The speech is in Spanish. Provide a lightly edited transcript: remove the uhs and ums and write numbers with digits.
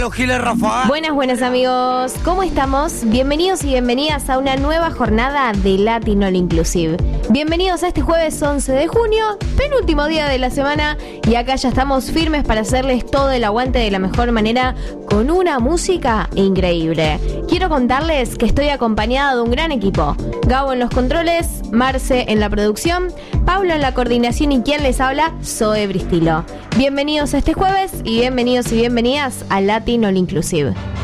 Los Giles Rafa. Buenas amigos, ¿cómo estamos? Bienvenidos y bienvenidas a una nueva jornada de Latin All Inclusive. Bienvenidos a este jueves 11 de junio, penúltimo día de la semana, y acá ya estamos firmes para hacerles todo el aguante de la mejor manera con una música increíble. Quiero contarles que estoy acompañada de un gran equipo. Gabo en los controles, Marce en la producción, Pablo en la coordinación y quien les habla, Zoe Bristilo. Bienvenidos a este jueves y bienvenidos y bienvenidas a Latin All Inclusive.